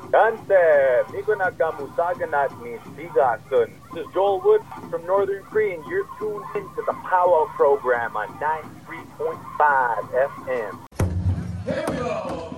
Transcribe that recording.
Kanse, Migo Nakamusaganat ni Sigasun. This is Joel Wood from Northern Cree, and you're tuned into the Powwow program on 93.5 FM. Here we go.